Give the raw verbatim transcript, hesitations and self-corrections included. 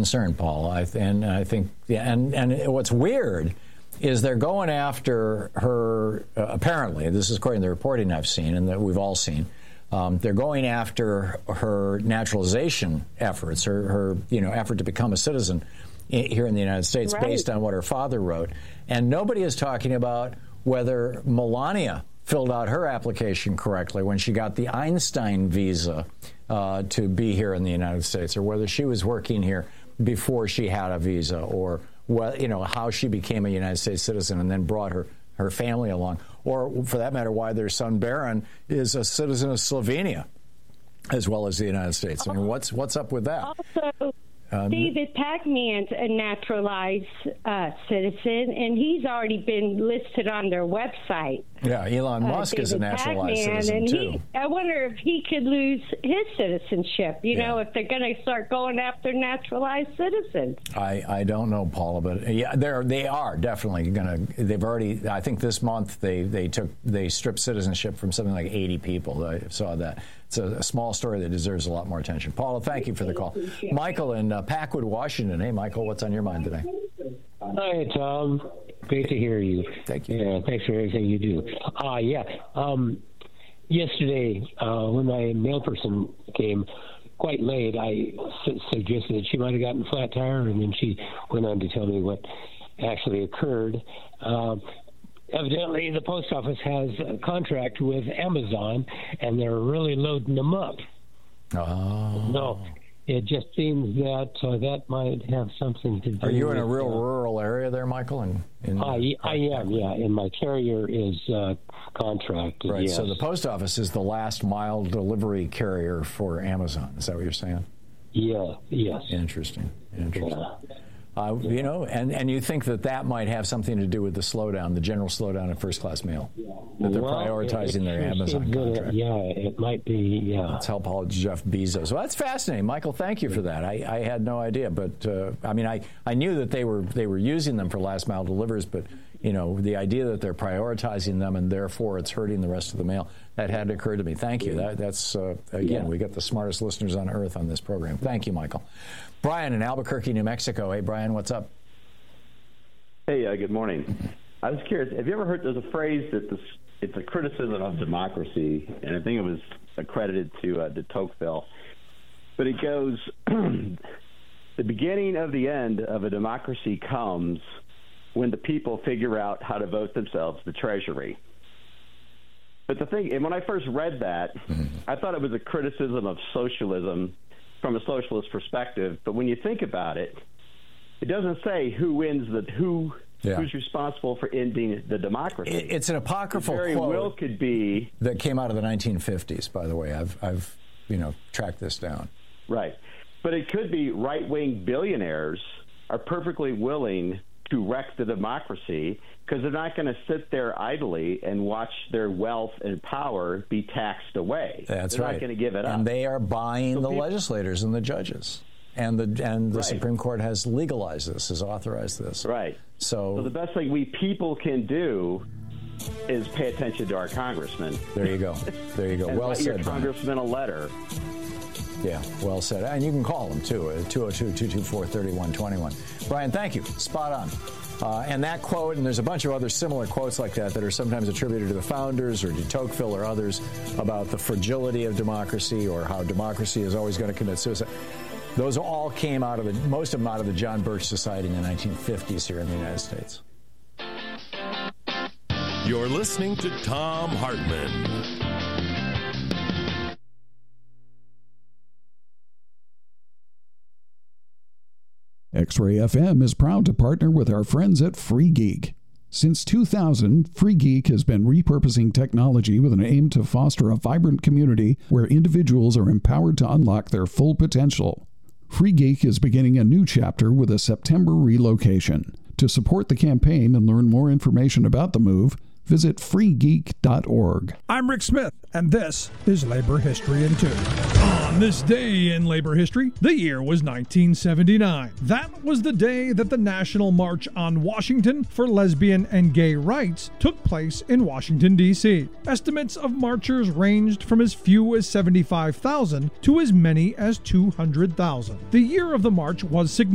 concern, Paul. I, and I think, yeah, and, and what's weird is they're going after her, uh, apparently, this is according to the reporting I've seen and that we've all seen, um, they're going after her naturalization efforts, her, her you know, effort to become a citizen in, here in the United States, right, based on what her father wrote. And nobody is talking about whether Melania filled out her application correctly when she got the Einstein visa uh, to be here in the United States, or whether she was working here before she had a visa, or well, you know, how she became a United States citizen and then brought her, her family along, or for that matter, why their son Baron is a citizen of Slovenia as well as the United States. I mean, what's what's up with that? Also, Um, David Pacman's a naturalized uh, citizen, and he's already been listed on their website. Yeah, Elon Musk uh, is a naturalized Pacman, citizen, and too. He, I wonder if he could lose his citizenship, you yeah. know, if they're going to start going after naturalized citizens. I, I don't know, Paula, but yeah, they're, they are definitely going to, they've already, I think this month they, they took, they stripped citizenship from something like eighty people. I saw that. It's a, a small story that deserves a lot more attention. Paula, thank you for the call. Michael in uh, Packwood, Washington. Hey, Michael, what's on your mind today? Hi, Tom. Great to hear you. Thank you. Yeah, thanks for everything you do. Uh, yeah. Um, yesterday, uh, when my mail person came quite late, I su- suggested that she might have gotten a flat tire, and then she went on to tell me what actually occurred. Um, Evidently, the post office has a contract with Amazon, and they're really loading them up. Oh. No, it just seems that uh, that might have something to do with... Are you in a real uh, rural area there, Michael? In, in I, I am, yeah, and my carrier is uh, contracted, Right, yes. so the post office is the last mile delivery carrier for Amazon. Is that what you're saying? Yeah, yes. Interesting, interesting. Yeah. Uh, you know, and, and you think that that might have something to do with the slowdown, the general slowdown in first-class mail, that they're well, prioritizing it, it their sure Amazon contract. It, yeah, it might be, yeah. Let's help out Jeff Bezos. Well, that's fascinating. Michael, thank you for that. I, I had no idea, but, uh, I mean, I, I knew that they were they were using them for last-mile deliveries, but, you know, the idea that they're prioritizing them and therefore it's hurting the rest of the mail, that hadn't occurred to me. Thank you. That, that's, uh, again, yeah. we got the smartest listeners on earth on this program. Thank you, Michael. Brian in Albuquerque, New Mexico. Hey, Brian, what's up? Hey, uh, good morning. I was curious, have you ever heard there's a phrase that this, it's a criticism of democracy, and I think it was accredited to uh, de Tocqueville, but it goes, the beginning of the end of a democracy comes when the people figure out how to vote themselves the treasury. But the thing, and when I first read that, mm-hmm. I thought it was a criticism of socialism from a socialist perspective, but when you think about it, it doesn't say who wins the who yeah. who's responsible for ending the democracy. It, it's an apocryphal it very quote well could be that came out of the nineteen fifties. By the way, I've I've you know tracked this down. Right, but it could be right-wing billionaires are perfectly willing to wreck the democracy because they're not going to sit there idly and watch their wealth and power be taxed away. That's they're right. Not going to give it up, and they are buying so the people, legislators and the judges. And the and the right. Supreme Court has legalized this, has authorized this. Right. So, so the best thing we people can do is pay attention to our congressman. There you go. There you go. and well write said, your congressman Brian. a letter. Yeah, well said. And you can call them, too, at two oh two, two two four, three one two one. Brian, thank you. Spot on. Uh, and that quote, and there's a bunch of other similar quotes like that that are sometimes attributed to the founders or de Tocqueville or others about the fragility of democracy or how democracy is always going to commit suicide. Those all came out of the, most of them out of the John Birch Society in the nineteen fifties here in the United States. You're listening to Thom Hartmann. X-Ray F M is proud to partner with our friends at Free Geek. Since two thousand, Free Geek has been repurposing technology with an aim to foster a vibrant community where individuals are empowered to unlock their full potential. Free Geek is beginning a new chapter with a September relocation. To support the campaign and learn more information about the move, visit free geek dot org. I'm Rick Smith, and this is Labor History in Two. On this day in labor history, the year was nineteen seventy-nine. That was the day that the National March on Washington for lesbian and gay rights took place in Washington, D C. Estimates of marchers ranged from as few as seventy-five thousand to as many as two hundred thousand. The year of the march was significant.